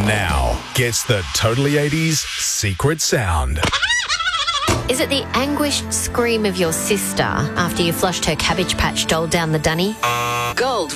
now gets the Totally 80s secret sound. Is it the anguished scream of your sister after you flushed her Cabbage Patch doll down the dunny? Gold